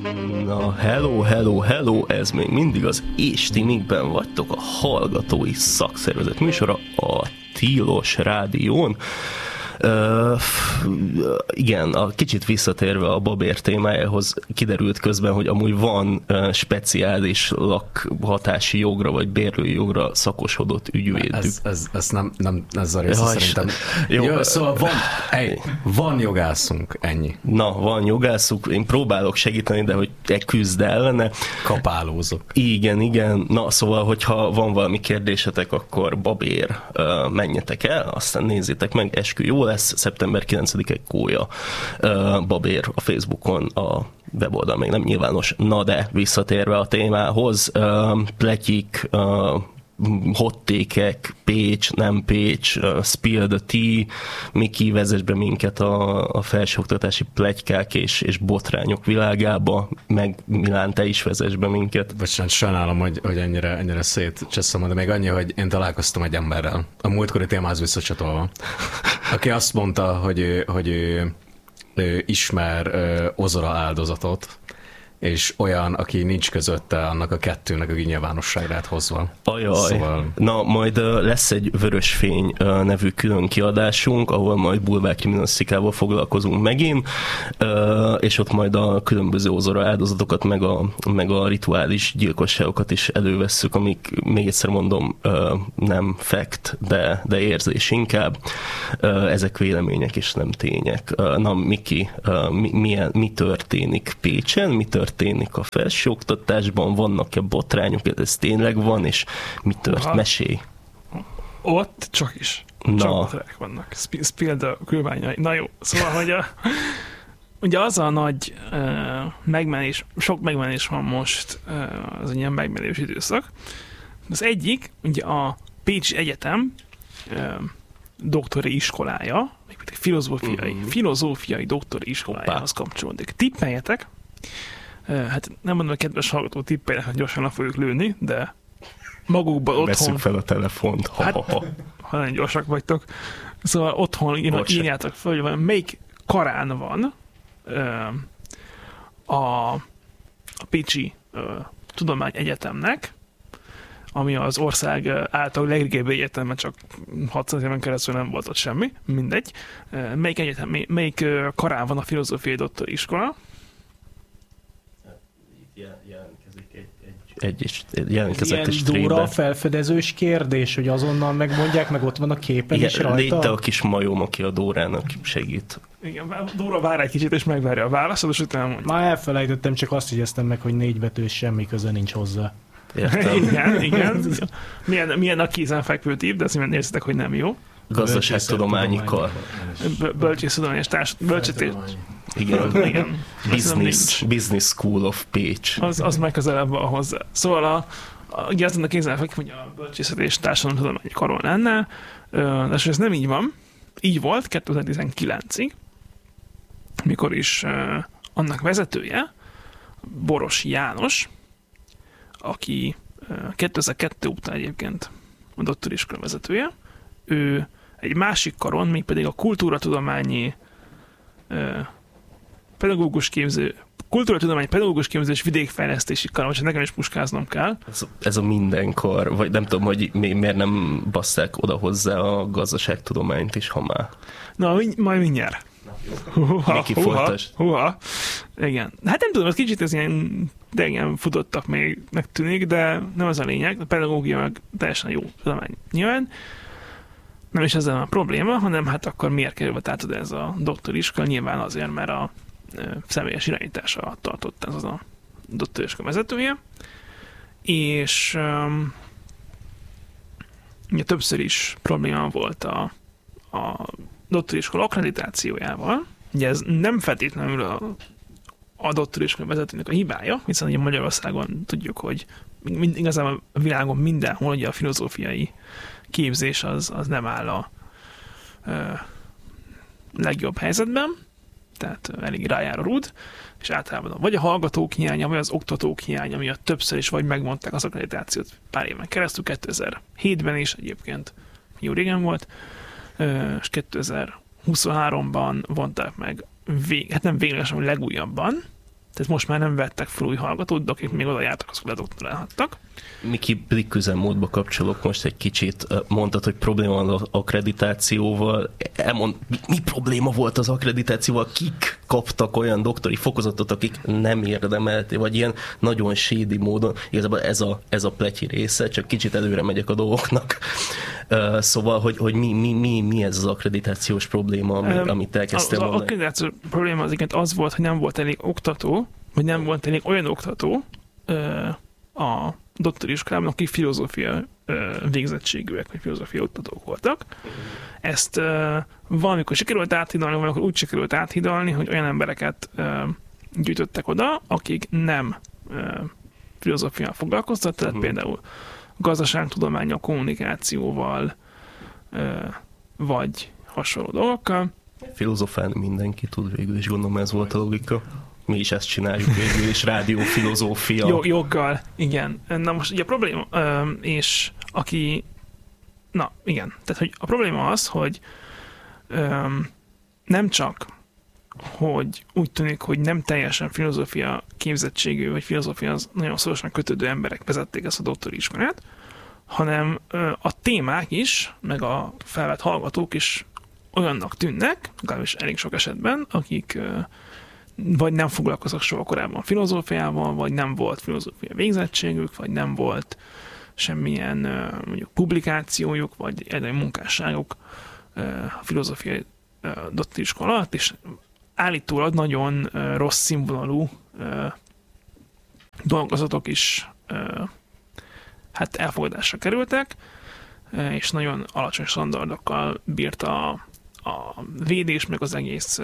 Na, hello, ez még mindig az És ti mikben vagytok, a Hallgatói Szakszervezet műsora a Tilos Rádión. Igen, a kicsit visszatérve a babér témájához, kiderült közben, hogy amúgy van speciális lakhatási jogra vagy bérlői jogra szakosodott ügyvédük. Ez nem ez a része szerintem. Jó, szóval van jogászunk, ennyi. Na, van jogászunk, én próbálok segíteni, de hogy küzd ellene. Kapálózok. Igen. Na, szóval, hogyha van valami kérdésetek, akkor babér, menjetek el, aztán nézzétek meg, eskü jó lesz, szeptember 9-e Kólya babér a Facebookon, a weboldal még nem nyilvános. Na de, visszatérve a témához, pletyik, hottékek, Pécs, nem Pécs, Spill the Tea, Miki, vezess be minket a felsőoktatási pletykák és botrányok világába, meg Milán, te is vezess be minket. Bocsánat, sajnálom, hogy ennyire szétcseszem, de még annyi, hogy én találkoztam egy emberrel, a múltkori témához visszacsatolva, aki azt mondta, hogy ő ismer Ozora áldozatot, és olyan, aki nincs közötte annak a kettőnek, aki nyilvánosságra lett hozva. Ajaj. Szóval... Na, majd lesz egy Vörös Fény nevű külön kiadásunk, ahol majd bulvárkriminalisztikával foglalkozunk megint, és ott majd a különböző Ozora áldozatokat, meg a rituális gyilkosságokat is elővesszük, amik, még egyszer mondom, nem fact, de érzés inkább. Ezek vélemények és nem tények. Na, Miki, mi történik Pécsen? Mi történik a felsőoktatásban? Vannak-e botrányok? Ez tényleg van, és mi mesélj? Ott csak botrányok vannak. Spill the külványai. Na jó, szóval, hogy ugye az a nagy megmenés, sok megmenés van most, az ilyen megmenés időszak. Az egyik, ugye a Pécsi Egyetem doktori iskolája, filozófiai doktori iskolájához kapcsolódik. Tippeljetek, hát nem mondom, hogy kedves hallgató tippeljetek, hogy gyorsan le fogjuk lőni, de magukban otthon... Veszük fel a telefont. Ha nagyon gyorsak vagytok. Szóval otthon írjátok fel, hogy melyik karán van a Pécsi Tudományegyetemnek, ami az ország által legrégebbi egyetem, mert csak 600 éven keresztül nem volt ott semmi, mindegy. Melyik karán van a filozófiai doktori iskola? Jelentkezett egy Dóra felfedezős kérdés, hogy azonnal megmondják, meg ott van a képen is rajta. Légy te a kis majom, aki a Dórának segít. Igen, Dóra vár egy kicsit, és megvárja a választ, és utána mondja. Már elfelejtettem, csak azt jegyeztem meg, hogy 4 betűs, semmi köze nincs hozzá. Igen. Milyen a kézenfekvő típ, de azt mondja, nézzetek, hogy nem jó. Gazdaságtudományi kar. Bölcsészettudományos bölcsészés. Igen. Business School of Pécs. Az már közelebb van hozzá. Szóval ugye azt mondja kézenfekvő, hogy a bölcsészet és társadalomtudományi karon lenne, de ez nem így van. Így volt 2019-ig, mikor is annak vezetője, Boros János, aki 2002 után egyébként a doktoriskola vezetője, ő egy másik karon, mégpedig a kultúratudományi pedagógus képző és vidékfejlesztési karon, vagy nekem is puskáznom kell. Ez a mindenkor, vagy nem tudom, hogy miért nem basszák oda hozzá a gazdaságtudományt is, ha már. Na, majd mindjárt. Miki folytasd. Igen. Hát nem tudom, ez kicsit ilyen futottak még megtűnik, de nem az a lényeg. A pedagógia meg teljesen jó tudomány nyilván. Nem is ezzel a probléma, hanem hát akkor miért került át ez a doktoriskola? Nyilván azért, mert a személyes irányítása alatt tartott ez az a doktoriskola vezetője. És ugye többször is probléma volt a doktoriskola akkreditációjával. Ugye ez nem feltétlenül a doktoriskola vezetőnek a hibája, hiszen ugye Magyarországon tudjuk, hogy igazából a világon mindenhol ugye a filozófiai képzés az nem áll a legjobb helyzetben, tehát elég rájár a rúd, és általában vagy a hallgatók hiánya, vagy az oktatók hiánya miatt többször is vagy megmondták az akkreditációt pár éven keresztül, 2007-ben is egyébként, jó régen volt, és 2023-ban vonták meg, hát nem véglegesen, legújabban, Tehát most már nem vettek fel új hallgatót, de akik még oda jártak, azok ledoktorálhattak. Miki, bliküzemmódba kapcsolok most egy kicsit. Mondtad, hogy probléma van az akkreditációval. Mi probléma volt az akkreditációval? Kik kaptak olyan doktori fokozatot, akik nem érdemelték, vagy ilyen nagyon shady módon? Igazából ez a pletyi része, csak kicsit előre megyek a dolgoknak. Szóval, hogy mi ez az akkreditációs probléma, amit elkezdtem mondani? Az akkreditációs probléma az volt, hogy nem volt elég oktató, vagy nem volt elég olyan oktató a doktori iskolában, akik filozófia végzettségűek, vagy filozófia oktatók voltak. Ezt valamikor sikerült áthidalni, valamikor úgy sikerült áthidalni, hogy olyan embereket gyűjtöttek oda, akik nem filozófiával foglalkoztak, tehát például gazdaságtudománnyal, kommunikációval, vagy hasonló dolgokkal. Filozofálni mindenki tud, végül is gondolom ez volt a logika. Mi is ezt csináljuk végül is, rádiófilozófia. Joggal, igen. Na most ugye a probléma, és aki... Na, igen. Tehát, hogy a probléma az, hogy nem csak, hogy úgy tűnik, hogy nem teljesen filozófia képzettségű, vagy filozófia az nagyon szorosan kötődő emberek vezették ezt a doktori iskolát, hanem a témák is, meg a felvett hallgatók is olyannak tűnnek, legalábbis elég sok esetben, akik vagy nem foglalkoztak soha korábban filozófiával, vagy nem volt filozófia végzettségük, vagy nem volt semmilyen mondjuk publikációjuk, vagy egyéb munkásságuk a filozófiai doktori iskola alatt, és állítólag nagyon rossz színvonalú dolgozatok is hát elfogadásra kerültek, és nagyon alacsony standardokkal bírt a védés, meg az egész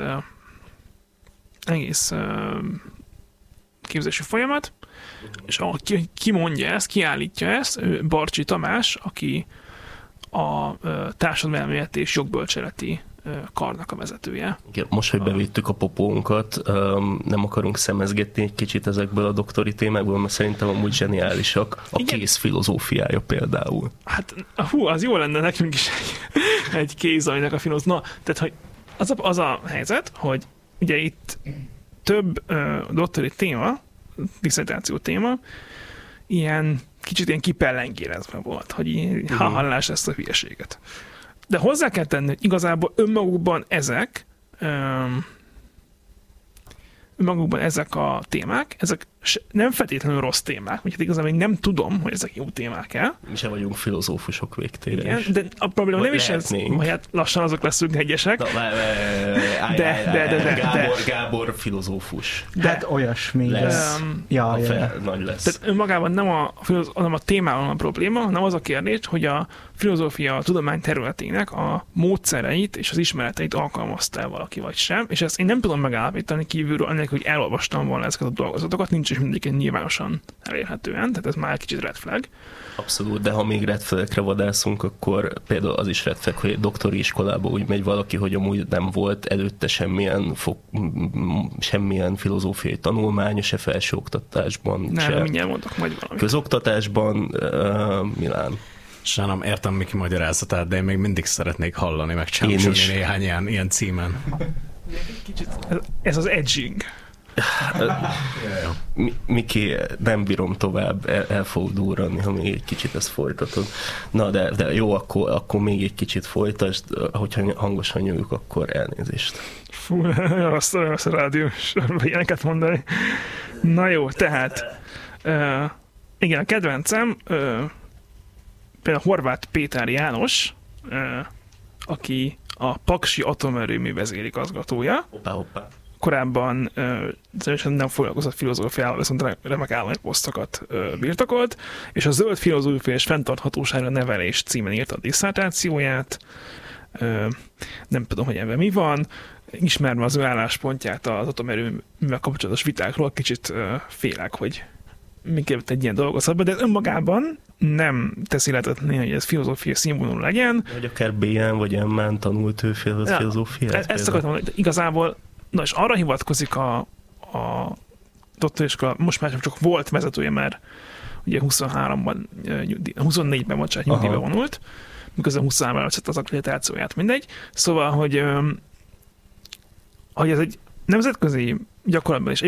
képzési folyamat, és ki mondja ezt, ki állítja ezt, ő Barcsi Tamás, aki a társadalomelméleti és jogbölcseleti karnak a vezetője. Igen, most, hogy bevittük a popónkat, nem akarunk szemezgetni egy kicsit ezekből a doktori témákból, mert szerintem amúgy zseniálisak. A kész filozófiája például. Hát, az jó lenne nekünk is egy kézajnak a filozófia. Na, tehát, hogy az a helyzet, hogy ugye itt több doktori téma, diszertáció téma, kicsit ilyen kipellengérezve volt, hogy hallás ezt a hülyeséget. De hozzá kell tenni, hogy igazából önmagukban ezek a témák, ezek nem feltétlenül rossz témák, úgyhogy igazából még nem tudom, hogy ezek jó témák-e. Mi sem vagyunk filozófusok végtére. Igen, de a probléma nem is ez, hogy hát lassan azok leszünk egyesek. Gábor filozófus. Hát olyasmi lesz. Nagy lesz. Tehát önmagában nem a témában a probléma, hanem az a kérdés, hogy a filozófia a tudomány területének a módszereit és az ismereteit alkalmazta valaki vagy sem, és ezt én nem tudom megállapítani kívülről, annélkül, hogy elolvastam volna ezeket a dolgozatokat, nincs is mindig nyilvánosan elérhetően, tehát ez már egy kicsit red flag. Abszolút, de ha még red flagekre vadászunk, akkor például az is red flag, hogy doktori iskolába úgy megy valaki, hogy amúgy nem volt előtte semmilyen filozófiai tanulmánya, se felsőoktatásban, nem, mindjárt mondok majd valamit. Közoktatásban, Milán. Sajnálom, értem Miki magyarázatát, de én még mindig szeretnék hallani, megcsinálni néhány ilyen címen. Kicsit, ez az edging. Miki, nem bírom tovább, el fogok durrani, ha még egy kicsit ezt folytatod. Na, de jó, akkor még egy kicsit folytasd, hogyha hangosan nyújjuk, akkor elnézést. Fú, azt a rádiós ilyeneket mondani. Na jó, tehát igen, a kedvencem például Horváth Péter János, aki a Paksi Atomerőmű vezérigazgatója. Hoppá. Korábban nem foglalkozott filozófiával, viszont remek állami posztokat birtokolt, és a Zöld filozófia és fenntarthatóságra nevelés címen írta a disszertációját. Nem tudom, hogy ebben mi van. Ismerve az ő álláspontját az atomerőművel kapcsolatos vitákról, kicsit félek, hogy miként egy ilyen dolgozatban, de önmagában nem teszi lehetetlenül, hogy ez filozófia színvonalú legyen. Vagy akár B-en vagy M-en tanult ő filozófiát. Ezt akartam mondani, igazából, na és arra hivatkozik a doktoriskola, most már csak volt vezetője, mert ugye 24-ben bocsánat, nyugdíjba vonult, miközben 23-ban vett az akkreditációját, mindegy. Szóval, hogy ez egy nemzetközi gyakorlatban is, egyébként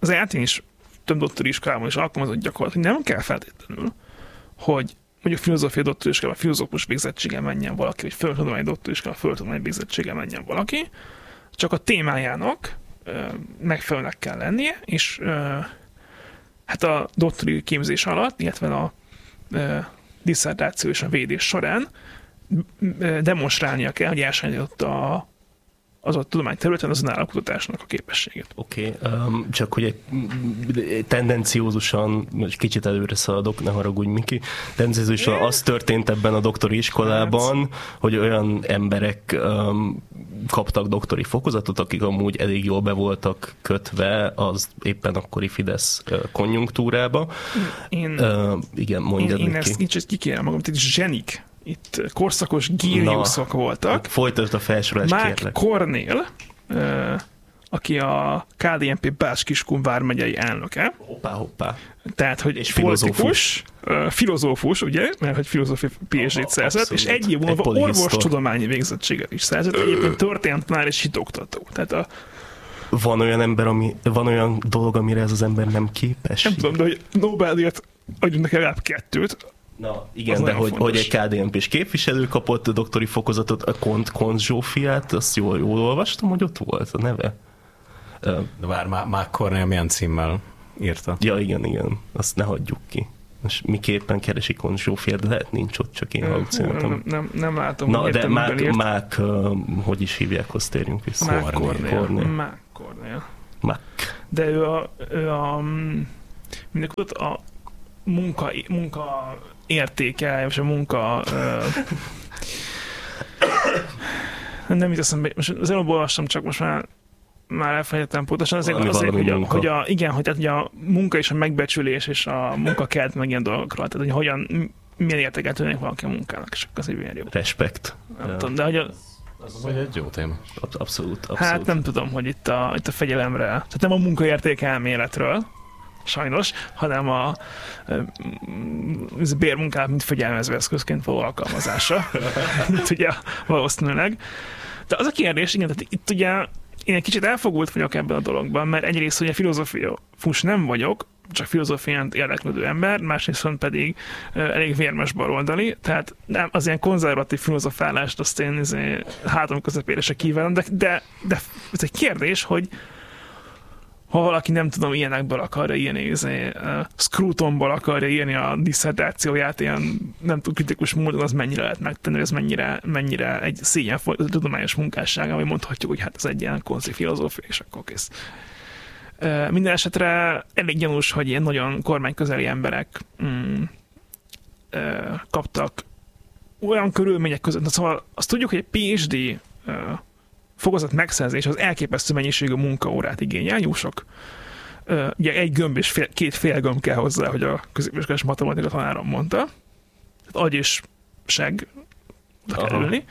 az eltén is több doktori iskolában is alkalmazott gyakorlat, hogy nem kell feltétlenül, hogy mondjuk filozófia doktori iskolában filozófus végzettsége menjen valaki, vagy földtudományi doktori iskolában földtudományi végzettsége menjen valaki, csak a témájának megfelelőnek kell lennie, és hát a doktori képzés alatt, illetve a disszertáció és a védés során demonstrálnia kell, hogy elsajátította az a tudományterületen az önállókutatásnak a képességét. Oké, csak hogy egy tendenciózusan, most kicsit előre szaladok, ne haragudj, Miki, tendenciózusan az történt ebben a doktori iskolában, hogy olyan emberek kaptak doktori fokozatot, akik amúgy elég jól be voltak kötve az éppen akkori Fidesz konjunktúrába. Igen, mondjad, Miki. Én ezt kicsit kikérem magam, itt zsenik. Itt korszakos géniuszok voltak. Folytasd a felsorolás, Mark kérlek. Cornél, aki a KDNP Bács-Kiskun vármegyei elnöke. Hoppá. Tehát, hogy és filozófus, ugye, mert hogy filozófia PhD-t szerzett, abszolút. és egy év múlva orvostudományi végzettséget is szerzett, egyébként történetanár és hitoktató. Tehát van olyan dolog, amire ez az ember nem képes? Nem tudom, de hogy Nobel-díjat adjunk neki legalább 2. Na, igen, de hogy egy KDNP-s képviselő kapott a doktori fokozatot, a Kont Zsófiát, azt jól olvastam, hogy ott volt a neve. De vár, Mark Cornél milyen címmel írta? Ja, igen, azt ne hagyjuk ki. Most miképpen keresi Kont Zsófiát, de lehet nincs ott, csak én halucináltam. Nem látom. Na, de Mák, hogy is hívják, azt térjünk vissza. Mark Cornél. De ő a munka értéke, és a munka nem itt eszembe, most az előbb olvastam, csak most már elfelejtettem pontosan, azért hogy a munka és a megbecsülés és a munka kelt meg ilyen dolgokról, tehát hogy milyen értéket tudnék valaki a munkának, és akkor az ilyen jó. Respekt. Nem tudom, de hogy az egy jó téma. Abszolút. Hát nem tudom, hogy itt a fegyelemre, tehát nem a munkaérték elméletről, sajnos, hanem a bérmunkát, mint fegyelmező eszközként való alkalmazása. Ugye valószínűleg. De az a kérdés, igen, tehát itt ugye én egy kicsit elfogult vagyok ebben a dologban, mert egyrészt ugye filozófikus nem vagyok, csak filozófiánt érdeklődő ember, másrészt pedig elég vérmes baloldali, tehát nem, az ilyen konzervatív filozofálást azt én hátam közepére se kívánom, de ez egy kérdés, hogy ha valaki nem tudom, ilyenekből akarja írni, Scrutonból akarja írni a disszertációját, ilyen nem tudom, kritikus módon, az mennyire lehet megtenni, ez mennyire egy szégyen tudományos munkásság, ami mondhatjuk, hogy hát ez egy ilyen konzi filozófia, és akkor kész. Minden esetre elég gyanús, hogy ilyen nagyon kormányközeli emberek kaptak olyan körülmények között, szóval azt tudjuk, hogy egy PhD fokozat megszerzés az elképesztő mennyiségű munkaórát igényel, jó sok. Ugye egy gömb és két fél gömb kell hozzá, hogy a középiskolás matematika tanárom mondta. Tehát agy és seg kell ülni.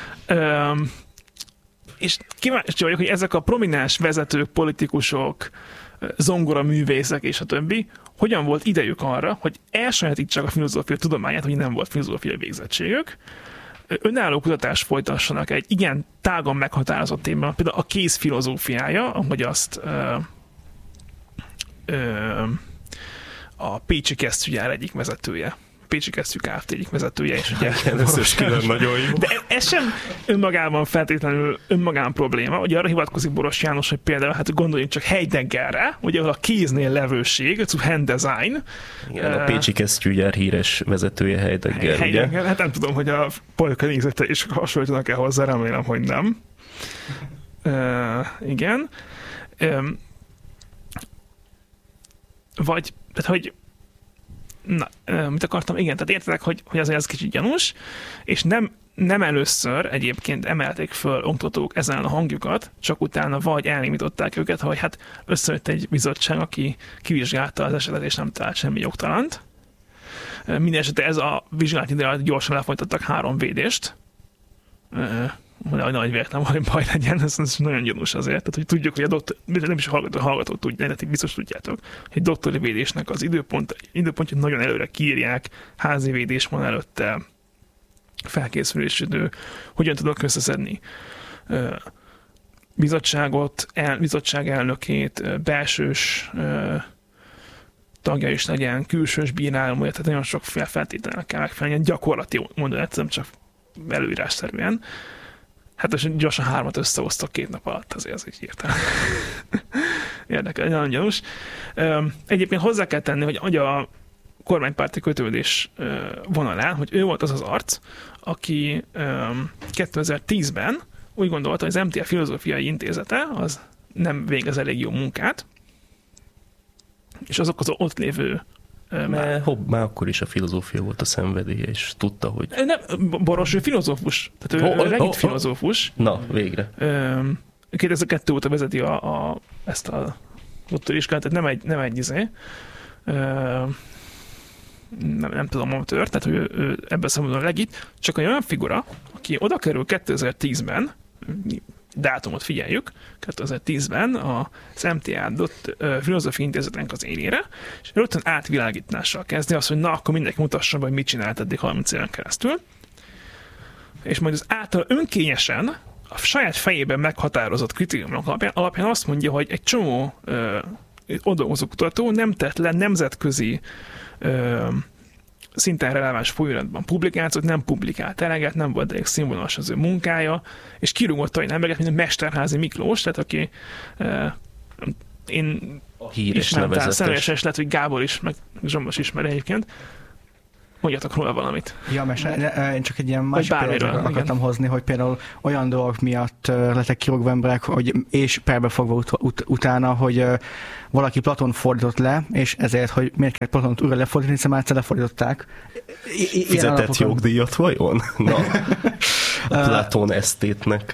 És kíváncsi vagyok, hogy ezek a prominens vezetők, politikusok, zongoraművészek és a többi, hogyan volt idejük arra, hogy elsajátítsák a filozófia tudományát, hogy nem volt filozófiai végzettségük, önálló kutatást folytassanak egy igen tágan meghatározott témában, például a kéz filozófiája, ahogy azt a Pécsi Kesztyűgyár egyik vezetője. Pécsi Kesztyű Kft. Egyik vezetője, és ugye nagyon jó. De ez sem önmagában feltétlenül probléma. Ugye arra hivatkozik Boros János, hogy például hát gondoljunk csak Heideggerre, ugye ahol a kéznél levőség, a hand design. Igen, a Pécsi Kesztyűgyár híres vezetője Heidegger, ugye? Hát nem tudom, hogy a politikai nézete is hasonlítanak-e hozzá, remélem, hogy nem. Igen. Vagy, tehát hogy mit akartam? Igen, tehát értedek, hogy azért ez kicsit gyanús, és nem először egyébként emelték föl oktatók ezen a hangjukat, csak utána vagy elnémították őket, hogy hát összejött egy bizottság, aki kivizsgálta az esetet, és nem talált semmi jogtalant. Mindenesetre ez a vizsgálat idő alatt gyorsan lefolytattak 3 védést, nagy véletlen baj legyen, ez nagyon gyanús azért. Tehát, hogy tudjuk, hogy a doktor, nem is a hallgatók tudják, biztos tudjátok, hogy doktori védésnek az időpontját nagyon előre kiírják, házi védés van előtte, felkészülési idő, hogyan tudok összeszedni bizottság elnökét, belsős tagja is legyen, külsős bírálója, tehát nagyon sok feltételnek kell megfelelni, gyakorlati módon, nem csak előírásszerűen. Hát és gyorsan 3 összehoztak 2 nap alatt, azért az így hirtelen. Érdekel, nagyon gyanús. Egyébként hozzá kell tenni, hogy a kormánypárti kötődés vonalán, hogy ő volt az az arc, aki 2010-ben úgy gondolta, hogy az MTA Filozófiai Intézete az nem végez elég jó munkát, és azok az ott lévő már akkor is a filozófia volt a szenvedélye, és tudta, hogy... Nem, Boros, ő filozófus. Tehát ő legit filozófus. Na, végre. 2002 óta vezeti ezt a doktoriskolát, tehát nem egy nem tudom, hogy tört, tehát ő ebben szemben legit, csak olyan figura, aki oda kerül 2010-ben, dátumot figyeljük, 2010-ben az MTA Filozófiai Intézetnek az élére, és rögtön átvilágítással kezdi azt, hogy na, akkor mindenki mutassa be, hogy mit csinált eddig 30 éven keresztül, és majd az által önkényesen a saját fejében meghatározott kritériumok alapján azt mondja, hogy egy csomó ott dolgozó kutató nem tett le nemzetközi szinten releváns folyóiratban publikációt, nem publikált eleget, nem volt elég színvonalas az ő munkája, és kirúgott olyan embereket, mint a Mesterházy Miklós, tehát aki én híres nevezetes. Személyesen is lehet, hogy Gábor is, meg Zsombos ismer egyébként. Mondjatok róla valamit. Ja, én csak egy ilyen másik példát akartam hozni, hogy például olyan dolgok miatt lettek kirúgva emberek, és perbe fogva utána, hogy valaki Platón fordított le, és ezért, hogy miért kell Platont újra lefordítani, hiszen már lefordították. Fizetett jogdíjat vajon? Na, a Platón esztétnek.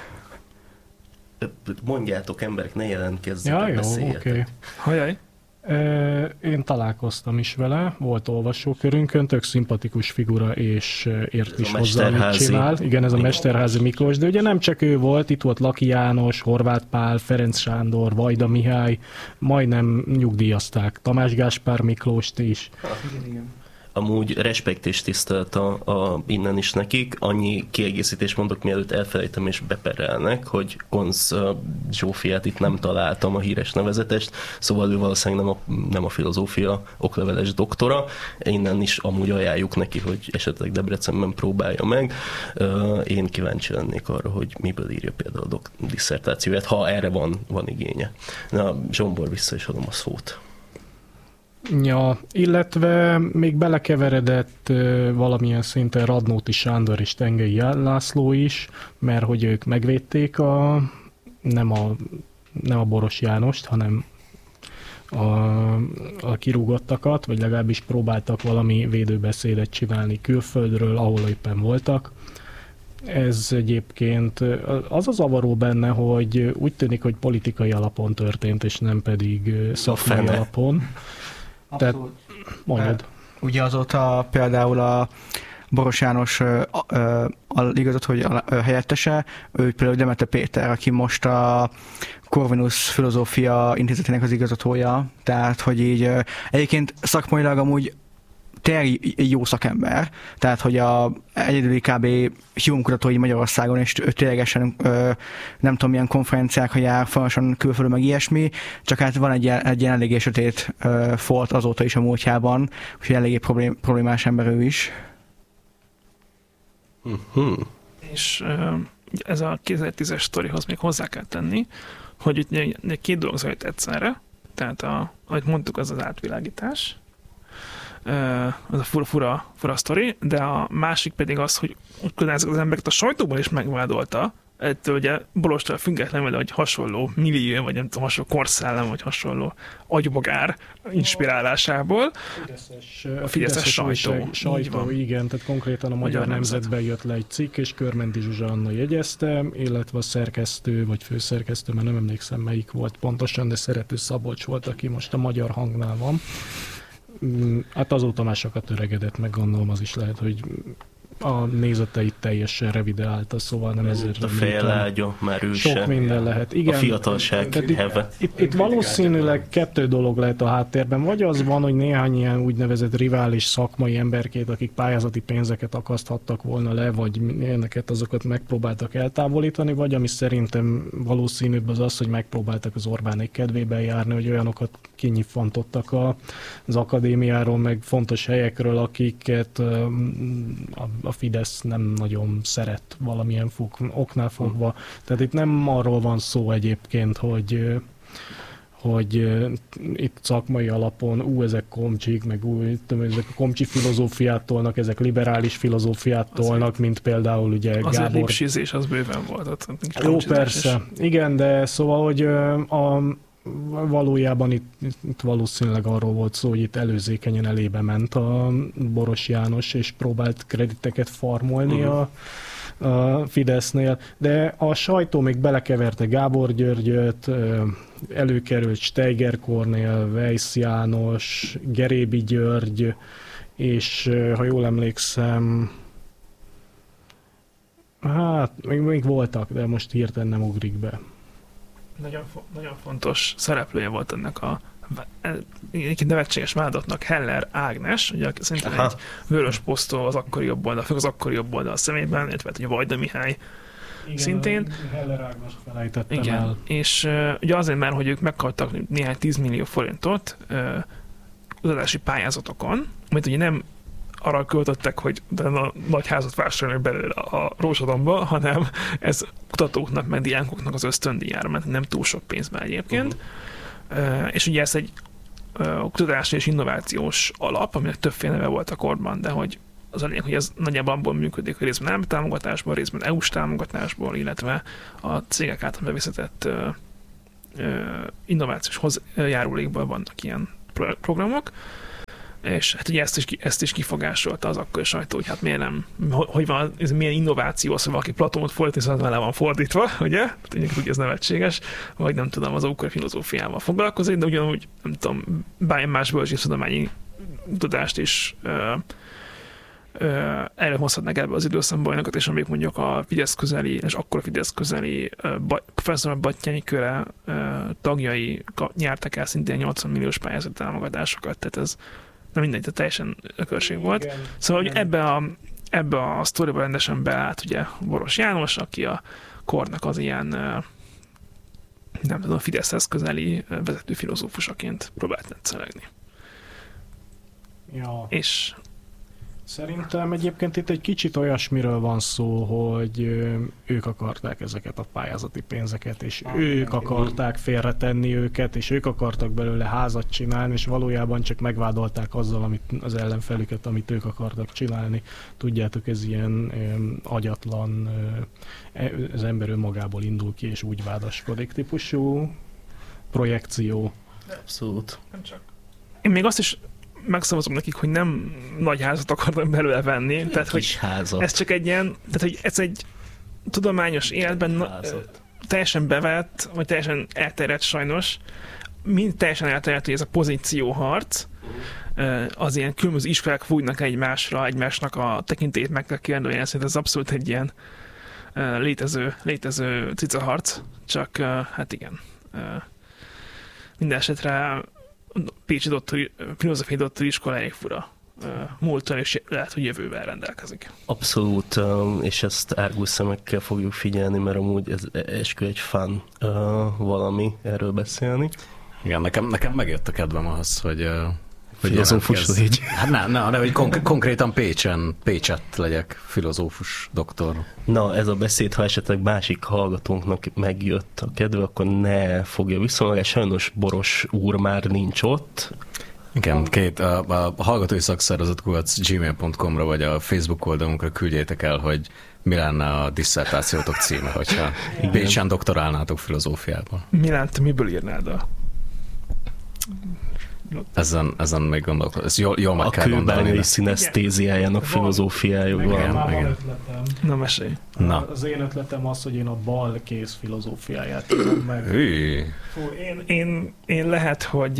Mondjátok, emberek, ne jelentkezzetek, beszéljetek. Okay. Hajaj. Én találkoztam is vele, volt olvasókörünkön, tök szimpatikus figura, és ért is hozzá, amit csinál. Igen, ez a Mesterházy Miklós, de ugye nem csak ő volt, itt volt Laki János, Horváth Pál, Ferenc Sándor, Vajda Mihály, majdnem nyugdíjazták Tamás Gáspár Miklóst is. Igen. Amúgy respekt és tisztelt innen is nekik. Annyi kiegészítés mondok, mielőtt elfelejtem és beperelnek, hogy Konz Zsófiát itt nem találtam, a híres nevezetest, szóval ő valószínűleg nem a filozófia okleveles doktora. Innen is amúgy ajánljuk neki, hogy esetleg Debrecenben próbálja meg. Én kíváncsi lennék arra, hogy miből írja például a disszertációját, ha erre van igénye. Na, Zsombor, vissza is adom a szót. Ja, illetve még belekeveredett valamilyen szinten Radnóti Sándor és Tengei László is, mert hogy ők megvédték nem a Boros Jánost, hanem a kirúgottakat, vagy legalábbis próbáltak valami védőbeszédet csinálni külföldről, ahol éppen voltak. Ez egyébként az a zavaró benne, hogy úgy tűnik, hogy politikai alapon történt, és nem pedig szakmai alapon. Tehát, mondjad. Ugye azóta például a Boros János igazat, hogy a helyettese, ő például Demeter Péter, aki most a Corvinus Filozófia Intézetének az igazgatója, tehát hogy így egyébként szakmailag amúgy tényleg jó szakember, tehát hogy a egyedüli kb. Hume kutatói Magyarországon, és ténylegesen nem tudom milyen konferenciákra jár, folyamatosan külföldön meg ilyesmi, csak hát van egy ilyen eléggé sötét folt azóta is a múltjában, úgyhogy eléggé problémás ember ő is. Uh-huh. És ez a 2010-es sztorihoz még hozzá kell tenni, hogy itt 2 dolog zajlott egyszerre, tehát ahogy mondtuk, az átvilágítás, az a fura sztori, de a másik pedig az, hogy ezek az embereket a sajtóban is megvádolta, ettől ugye Borostól függetlenül, hogy hasonló millió, vagy nem tudom, hasonló korszellem, vagy hasonló agybogár inspirálásából. A Fideszes sajtó. Igen, tehát konkrétan a Magyar Nemzetben jött le egy cikk, és Körmenti Zsuzsa Anna jegyezte, illetve a szerkesztő, vagy főszerkesztő, mert nem emlékszem melyik volt pontosan, de Szerető Szabolcs volt, aki most a Magyar Hangnál van. Hát azóta már sokat öregedett, meg gondolom az is lehet, hogy a nézeteit teljesen revideálta, szóval nem ezért a félágya, merőse. Sok minden lehet. Igen, a fiatalság heve. Itt valószínűleg kettő dolog lehet a háttérben. Vagy az van, hogy néhány ilyen úgynevezett rivális szakmai emberkét, akik pályázati pénzeket akaszthattak volna le, vagy ilyeneket, azokat megpróbáltak eltávolítani, vagy ami szerintem valószínűbb az az, hogy megpróbáltak az Orbánék kedvében járni, hogy olyanokat kinyiffantottak az akadémiáról, meg fontos helyekről, akiket a Fidesz nem nagyon szeret valamilyen oknál fogva. Tehát itt nem arról van szó egyébként, hogy itt szakmai alapon, ezek komcsik, meg ezek a komcsi filozófiát tolnak, ezek liberális filozófiát tolnak, mint például ugye Gábor. Azért lipsizés az bőven volt. Jó, persze. Igen, de szóval, hogy valójában itt valószínűleg arról volt szó, hogy itt előzékenyen elébe ment a Boros János, és próbált krediteket farmolni a Fidesznél, de a sajtó még belekeverte Gábor Györgyöt, előkerült Steiger Kornél, Weisz János, Gerébi György, és ha jól emlékszem, hát még voltak, de most hirtelen nem ugrik be. Nagyon fontos szereplője volt ennek a nevetséges vállalatnak Heller Ágnes, ugye szerintem egy vörös posztol az akkori jobboldal, főleg az akkori jobboldal szemében, illetve ugye Vajda Mihály szintén. Heller Ágnest felejtettem el. És ugye azért már, hogy ők megkaptak néhány 10 millió forintot kutatási pályázatokon, amit ugye nem arra költöttek, hogy a nagy házat vásárolni belőle a Rózsadombba, hanem ez kutatóknak, meg diákoknak az ösztöndíjára ment, nem túl sok pénzben egyébként. És ugye ez egy kutatási és innovációs alap, aminek többféle neve volt a korban, de hogy az a lényeg, hogy ez nagyjából abból működik, hogy részben állami támogatásból, részben EU-s támogatásból, illetve a cégek által bevezetett innovációs hozzájárulékból vannak ilyen programok. És hát ugye ezt is kifogásolta az akkori sajtó, hogy hát miért nem, hogy van, ez milyen innováció az, hogy valaki Platónot fordít, és az vele van fordítva, ugye? Tényleg úgy ez nevetséges, vagy nem tudom, az ókori filozófiával foglalkozik, de ugyanúgy, nem tudom, bármilyen más bölcsésztudományi tudást is előhozhatnak ebbe az időszakban olyanokat, és amik mondjuk a Fidesz közeli, és akkor a Fidesz közeli professzor Battyányi köre tagjai nyertek el szintén 80 milliós pályázati támogatásokat, tehát ez nem mindegy, tehát teljesen ökörség volt. Igen, szóval hogy ebbe a sztoriba rendesen beállt ugye Boros János, aki a kornak az ilyen nem tudom, Fideszhez közeli vezető filozófusaként próbált netszelegni. Ja. És szerintem egyébként itt egy kicsit olyasmiről van szó, hogy ők akarták ezeket a pályázati pénzeket, és ők akarták félretenni őket, és ők akartak belőle házat csinálni, és valójában csak megvádolták azzal, amit az ellenfelüket, amit ők akartak csinálni. Tudjátok, ez ilyen agyatlan, az ember önmagából indul ki, és úgy vádaskodik típusú projekció. Abszolút. Nem csak. Én még azt is megszavazom nekik, hogy nem nagy házat akarnak belőle venni. Tehát, hogy házat. Ez csak egy ilyen, tehát, hogy ez egy tudományos életben teljesen bevett, vagy teljesen elterjedt sajnos, mind teljesen elterjedt, hogy ez a pozícióharc, az ilyen különböző iskolák fújnak egymásnak a tekintélyét meg kell kérdőjelni, szerintem ez abszolút egy ilyen létező cicaharc, csak hát igen. Minden esetre Pécsi filozófiai doktori iskola elég fura múltal, és lehet, hogy jövővel rendelkezik. Abszolút, és ezt árgus szemekkel fogjuk figyelni, mert amúgy ez eskü egy fun valami erről beszélni. Igen, nekem megjött a kedvem az, hogy filozófus légy. Hát nem, hogy konkrétan Pécsett legyek filozófus doktor. Na, ez a beszéd, ha esetleg másik hallgatónknak megjött a kedve, akkor ne fogja vissza, sajnos Boros úr már nincs ott. Igen, a hallgatói szakszervezet @gmail.com-ra vagy a Facebook oldalunkra küldjétek el, hogy mi lenne a disszertációtok címe, hogyha Pécsen doktorálnátok filozófiában. Milánt, miből írnád a... Ezen még gondolkodom. Ez jól meg kell gondolni. A kőbányai szinesztéziájának filozófiája van. Na, mesélj. Na. Az én ötletem az, hogy én a bal kéz filozófiáját tudom meg. Én lehet, hogy...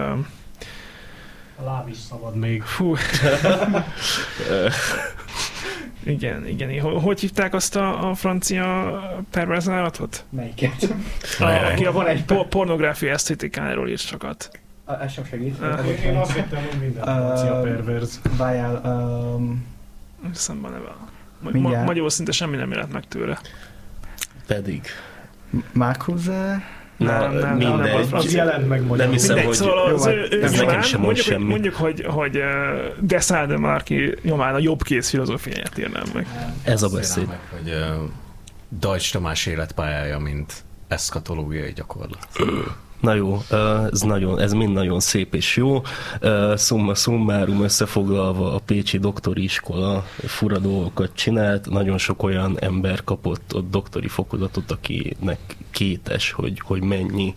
A láb is szabad még. Fú. Igen. Hogy hívták azt a francia perverz állatot? Melyiket? Aki a pornográfia esztétikáról is sokat. Ez sem segít. Én azt hittem, hogy minden francia perverz. Várjál. Szemben neve. Magyarul szinte semmi nem jelent meg tőle. Pedig. Márkuze? Nem, mindegy. Az jelent meg nem hiszem, mindegy, hogy szóval ez nekem sem mond semmi. Mondjuk, hogy de Sade Marki nyomán a jobb kész filozófiáját írnám meg. Ez a beszéd. Meg, hogy Deutsch Tamás életpályája, mint eszkatológiai gyakorlat. Na jó, ez mind nagyon szép és jó. Summa summarum összefoglalva, a pécsi doktori iskola fura dolgokat csinált. Nagyon sok olyan ember kapott ott doktori fokozatot, akinek kétes, hogy mennyi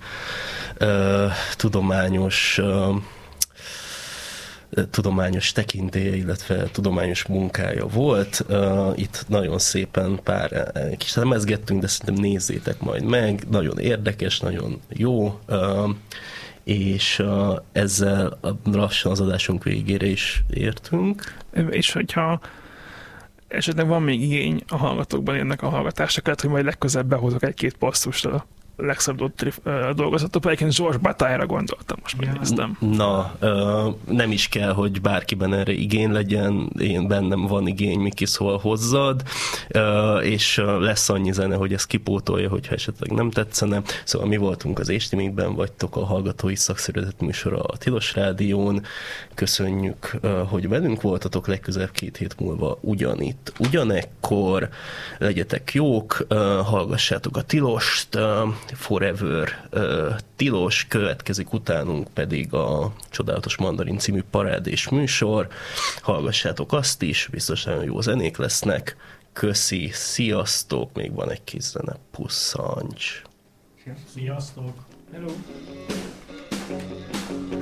tudományos tekintélye, illetve tudományos munkája volt. Itt nagyon szépen pár kis elemezgettünk, de szerintem nézzétek majd meg. Nagyon érdekes, nagyon jó, és ezzel lassan az adásunk végére is értünk. És hogyha esetleg van még igény a hallgatókban ennek a hallgatásra, lehet, hogy majd legközelebb behozok egy-két passzust a legszebb dolgozatot, egyébként George Bataille-ra gondoltam, most megnéztem. Na, nem is kell, hogy bárkiben erre igény legyen, én bennem van igény, Miki, szól hozzád, és lesz annyi zene, hogy ez kipótolja, hogyha esetleg nem tetszene. Szóval mi voltunk az Éstimikben, vagytok a Hallgatói Szakszervezet műsora a Tilos Rádión. Köszönjük, hogy velünk voltatok, legközelebb 2 hét múlva ugyanitt, ugyanekkor. Legyetek jók, hallgassátok a Tilost, Forever Tilos, következik utánunk pedig a Csodálatos Mandarin című parádés műsor. Hallgassátok azt is, biztos nagyon jó zenék lesznek. Köszi, sziasztok, még van egy kis zene, pusszancs. Sziasztok! Hello!